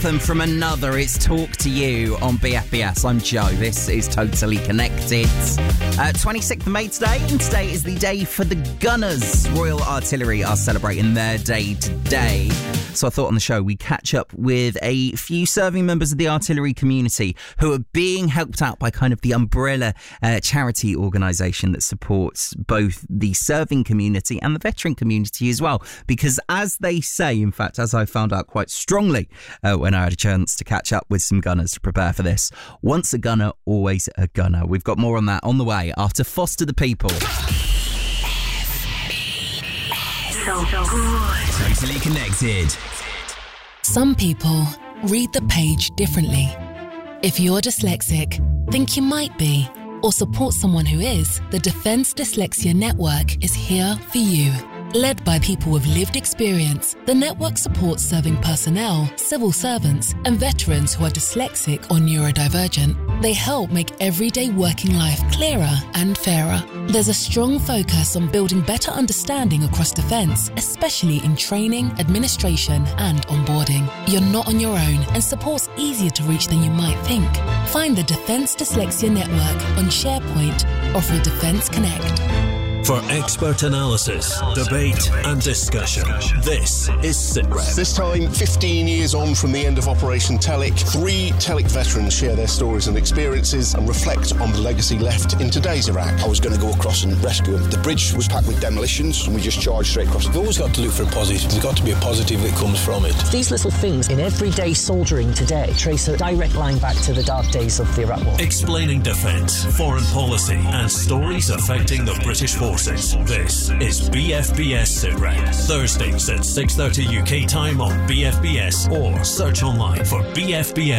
Them from another, it's Talk to You on BFBS. I'm Joe. This is Totally Connected. 26th of May today, and today is the day for the Gunners. Royal Artillery are celebrating their day today. So I thought on the show we catch up with a few serving members of the artillery community who are being helped out by kind of the umbrella charity organisation that supports both the serving community and the veteran community as well. Because as they say, in fact, as I found out quite strongly when I had a chance to catch up with some Gunners to prepare for this, once a gunner, always a gunner. We've got more on that on the way after Foster the People. So good. Totally Connected. Some people read the page differently. If you're dyslexic, think you might be, or support someone who is, the Defence Dyslexia Network is here for you. Led by people with lived experience, the network supports serving personnel, civil servants, and veterans who are dyslexic or neurodivergent. They help make everyday working life clearer and fairer. There's a strong focus on building better understanding across defence, especially in training, administration, and onboarding. You're not on your own, and support's easier to reach than you might think. Find the Defence Dyslexia Network on SharePoint or through Defence Connect. For expert analysis, debate and discussion, this is SITREP. This time, 15 years on from the end of Operation Telic, 3 Telic veterans share their stories and experiences and reflect on the legacy left in today's Iraq. I was going to go across and rescue him. The bridge was packed with demolitions and we just charged straight across. You've always got to look for a positive. There's got to be a positive that comes from it. These little things in everyday soldiering today trace a direct line back to the dark days of the Iraq War. Explaining defence, foreign policy and stories affecting the British forces. This is BFBS SITREP. Thursdays at 6:30 UK time on BFBS or search online for BFBS